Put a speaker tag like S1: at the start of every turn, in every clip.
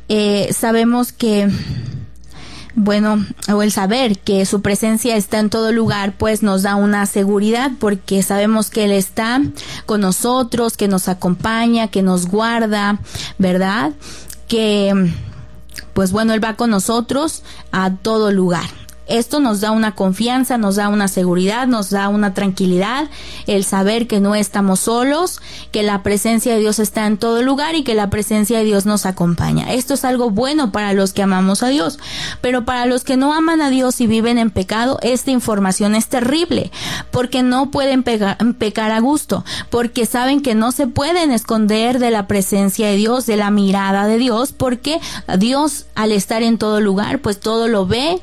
S1: sabemos que, bueno, o el saber que su presencia está en todo lugar, pues nos da una seguridad, porque sabemos que Él está con nosotros, que nos acompaña, que nos guarda, ¿verdad? Que, pues bueno, Él va con nosotros a todo lugar. Esto nos da una confianza, nos da una seguridad, nos da una tranquilidad, el saber que no estamos solos, que la presencia de Dios está en todo lugar y que la presencia de Dios nos acompaña. Esto es algo bueno para los que amamos a Dios, pero para los que no aman a Dios y viven en pecado, esta información es terrible, porque no pueden pecar a gusto, porque saben que no se pueden esconder de la presencia de Dios, de la mirada de Dios, porque Dios, al estar en todo lugar, pues todo lo ve,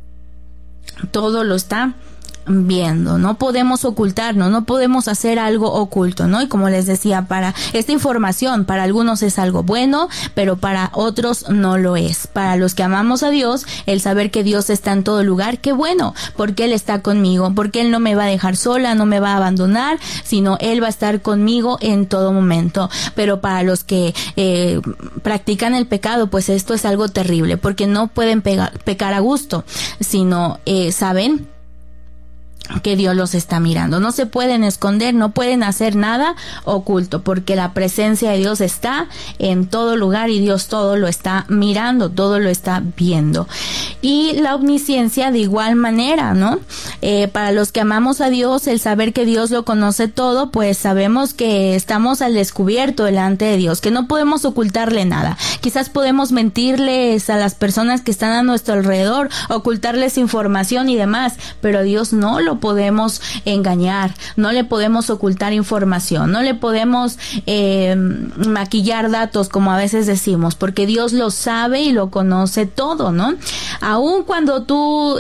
S1: todo lo está viendo. No podemos ocultarnos, no podemos hacer algo oculto, ¿no? Y como les decía, para esta información, para algunos es algo bueno, pero para otros no lo es. Para los que amamos a Dios, el saber que Dios está en todo lugar, qué bueno, porque Él está conmigo, porque Él no me va a dejar sola, no me va a abandonar, sino Él va a estar conmigo en todo momento. Pero para los que practican el pecado, pues esto es algo terrible, porque no pueden pecar a gusto, sino saben que Dios los está mirando. No se pueden esconder, no pueden hacer nada oculto, porque la presencia de Dios está en todo lugar y Dios todo lo está mirando, todo lo está viendo. Y la omnisciencia de igual manera, ¿no? Para los que amamos a Dios, el saber que Dios lo conoce todo, pues sabemos que estamos al descubierto delante de Dios, que no podemos ocultarle nada. Quizás podemos mentirles a las personas que están a nuestro alrededor, ocultarles información y demás, pero a Dios no lo podemos engañar, no le podemos ocultar información, no le podemos maquillar datos, como a veces decimos, porque Dios lo sabe y lo conoce todo, ¿no? Aun cuando tú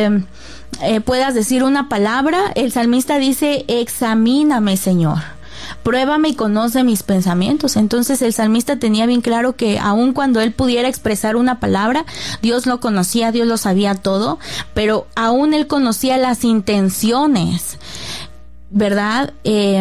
S1: puedas decir una palabra, el salmista dice: examíname, Señor, pruébame y conoce mis pensamientos. Entonces el salmista tenía bien claro que aun cuando él pudiera expresar una palabra, Dios lo conocía, Dios lo sabía todo, pero aún él conocía las intenciones, ¿verdad?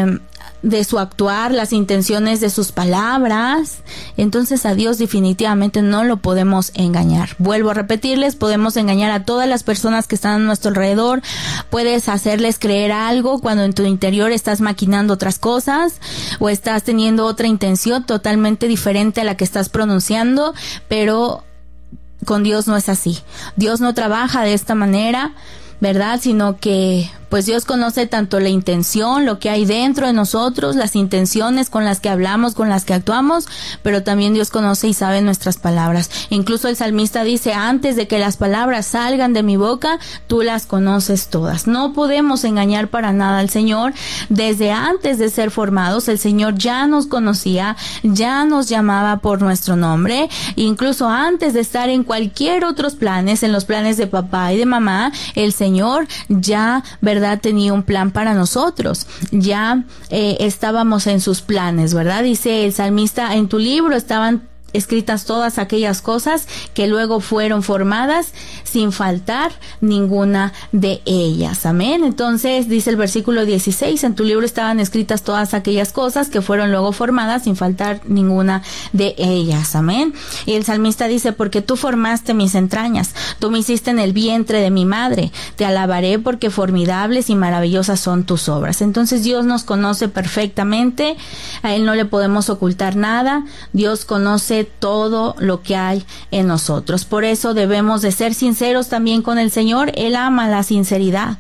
S1: De su actuar, las intenciones de sus palabras. Entonces a Dios definitivamente no lo podemos engañar. Vuelvo a repetirles, podemos engañar a todas las personas que están a nuestro alrededor, puedes hacerles creer algo cuando en tu interior estás maquinando otras cosas o estás teniendo otra intención totalmente diferente a la que estás pronunciando, pero con Dios no es así. Dios no trabaja de esta manera, ¿verdad? Sino que pues Dios conoce tanto la intención, lo que hay dentro de nosotros, las intenciones con las que hablamos, con las que actuamos, pero también Dios conoce y sabe nuestras palabras. Incluso el salmista dice: antes de que las palabras salgan de mi boca, tú las conoces todas. No podemos engañar para nada al Señor. Desde antes de ser formados, el Señor ya nos conocía, ya nos llamaba por nuestro nombre, incluso antes de estar en cualquier otros planes, en los planes de papá y de mamá, el Señor ya, ¿verdad?, tenía un plan para nosotros. Ya estábamos en sus planes, ¿verdad? Dice el salmista: en tu libro estaban escritas todas aquellas cosas que luego fueron formadas, sin faltar ninguna de ellas. Amén. Entonces dice el versículo 16: en tu libro estaban escritas todas aquellas cosas que fueron luego formadas, sin faltar ninguna de ellas. Amén. Y el salmista dice: porque tú formaste mis entrañas, tú me hiciste en el vientre de mi madre, te alabaré porque formidables y maravillosas son tus obras. Entonces Dios nos conoce perfectamente, a Él no le podemos ocultar nada. Dios conoce todo lo que hay en nosotros. Por eso debemos de ser sinceros también con el Señor. Él ama la sinceridad.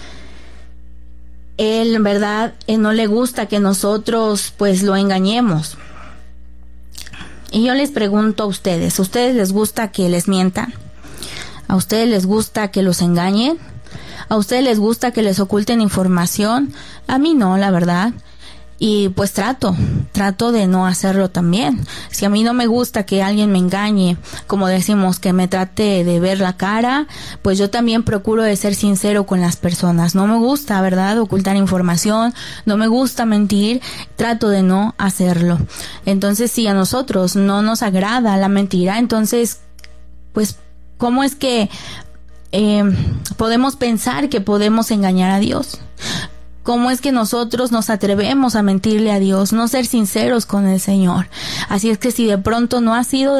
S1: Él, en verdad, no le gusta que nosotros pues lo engañemos. Y yo les pregunto a ustedes les gusta que les mientan? ¿A ustedes les gusta que los engañen? ¿A ustedes les gusta que les oculten información? A mí no, la verdad. Y pues trato de no hacerlo también. Si a mí no me gusta que alguien me engañe, como decimos, que me trate de ver la cara, pues yo también procuro de ser sincero con las personas. No me gusta, ¿verdad?, ocultar información, no me gusta mentir, trato de no hacerlo. Entonces, si a nosotros no nos agrada la mentira, entonces, pues, ¿cómo es que podemos pensar que podemos engañar a Dios? ¿Cómo es que nosotros nos atrevemos a mentirle a Dios, no ser sinceros con el Señor? Así es que si de pronto no ha sido